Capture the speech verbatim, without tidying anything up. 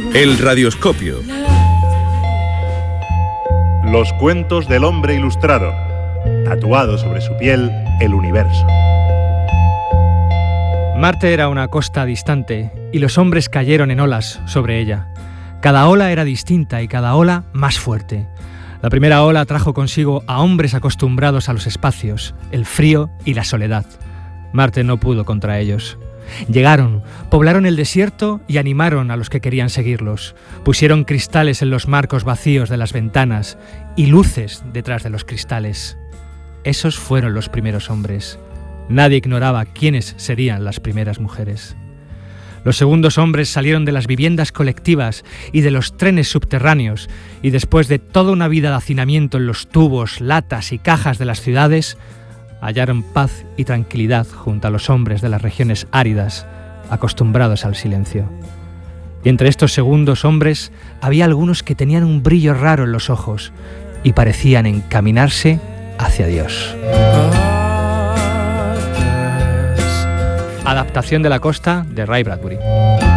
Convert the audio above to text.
El Radioscopio. Los cuentos del hombre ilustrado, tatuado sobre su piel el universo. Marte era una costa distante y los hombres cayeron en olas sobre ella. Cada ola era distinta y cada ola más fuerte. La primera ola trajo consigo a hombres acostumbrados a los espacios, el frío y la soledad. Marte no pudo contra ellos. Llegaron, poblaron el desierto y animaron a los que querían seguirlos. Pusieron cristales en los marcos vacíos de las ventanas y luces detrás de los cristales. Esos fueron los primeros hombres. Nadie ignoraba quiénes serían las primeras mujeres. Los segundos hombres salieron de las viviendas colectivas y de los trenes subterráneos y después de toda una vida de hacinamiento en los tubos, latas y cajas de las ciudades, hallaron paz y tranquilidad junto a los hombres de las regiones áridas, acostumbrados al silencio. Y entre estos segundos hombres había algunos que tenían un brillo raro en los ojos y parecían encaminarse hacia Dios. Adaptación de La costa de Ray Bradbury.